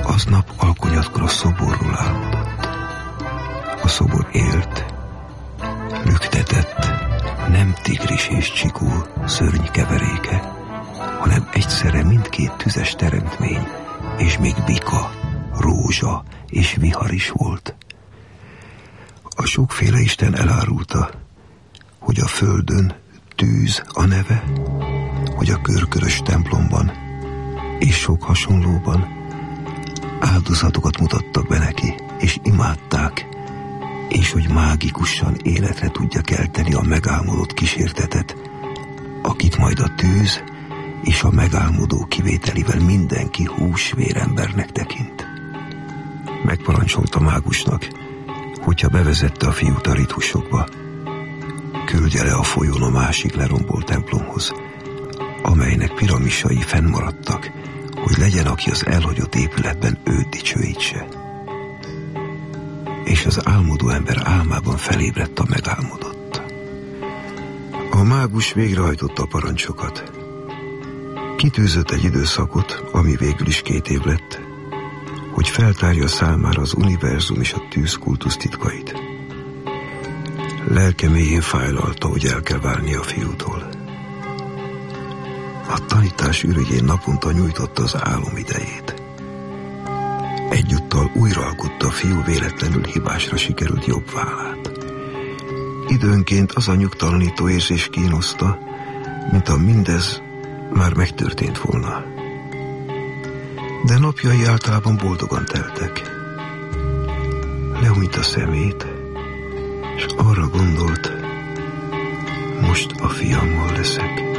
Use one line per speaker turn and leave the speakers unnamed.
Aznap alkonyatkor a szoborról álmodott. A szobor élt, lüktetett, nem tigris és csikó szörny keveréke, hanem egyszerre mindkét tüzes teremtmény, és még bika, rózsa és vihar is volt. A sokféle isten elárulta, hogy a földön tűz a neve, hogy a körkörös templomban és sok hasonlóban áldozatokat mutattak be neki, és imádták, és hogy mágikusan életre tudja kelteni a megálmodott kísértetet, akit majd a tűz és a megálmodó kivételével mindenki húsvérembernek tekint. Megparancsolta mágusnak, hogyha bevezette a fiút a ritusokba, küldje le a folyón a másik lerombolt templomhoz, amelynek piramisai fennmaradtak, hogy legyen, aki az elhagyott épületben őt dicsőítse. És az álmodó ember álmában felébredt a megálmodott. A mágus végrehajtotta a parancsokat. Kitűzött egy időszakot, ami végül is 2 év lett, hogy feltárja számára az univerzum és a tűzkultusz titkait. Lelke mélyén fájlalta, hogy el kell válni a fiútól. A tanítás ürügyén naponta nyújtotta az álom idejét. Egyúttal újraalkotta a fiú véletlenül hibásra sikerült jobb vállát. Időnként az a nyugtalanító érzés kínoszta, mint a mindez már megtörtént volna. De napjai általában boldogan teltek. Lehúnyt a szemét, és arra gondolt, most a fiammal leszek.